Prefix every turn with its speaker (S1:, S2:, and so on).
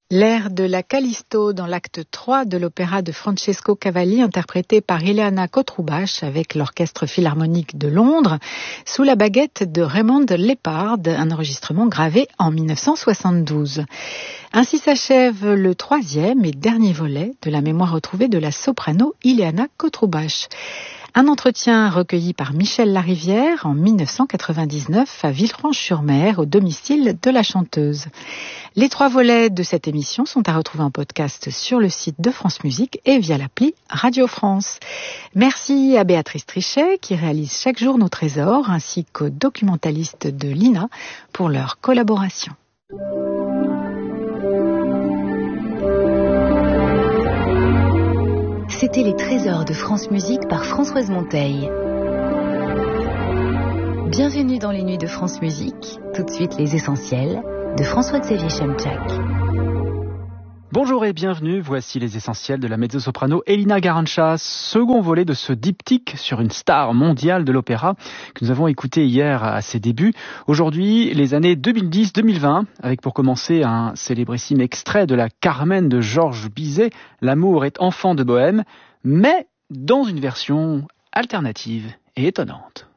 S1: L'air de la Callisto dans l'acte 3 de l'opéra de Francesco Cavalli, interprété par Ileana Kotroubache avec l'Orchestre Philharmonique de Londres, sous la baguette de Raymond Lepard, un enregistrement gravé en 1972. Ainsi s'achève le troisième et dernier volet de la mémoire retrouvée de la soprano Ileana Kotroubache. Un entretien recueilli par Michel Larivière en 1999 à Villefranche-sur-Mer, au domicile de la chanteuse. Les 3 volets de cette émission sont à retrouver en podcast sur le site de France Musique et via l'appli Radio France. Merci à Béatrice Trichet qui réalise chaque jour nos trésors, ainsi qu'aux documentalistes de l'INA pour leur collaboration.
S2: C'était les trésors de France Musique par Françoise Monteil. Bienvenue dans les nuits de France Musique. Tout de suite les essentiels de François-Xavier Chemchak.
S3: Bonjour et bienvenue, voici les essentiels de la mezzo-soprano Elina Garanca, second volet de ce diptyque sur une star mondiale de l'opéra que nous avons écouté hier à ses débuts. Aujourd'hui, les années 2010-2020, avec pour commencer un célébrissime extrait de la Carmen de Georges Bizet, L'amour est enfant de Bohème, mais dans une version alternative et étonnante.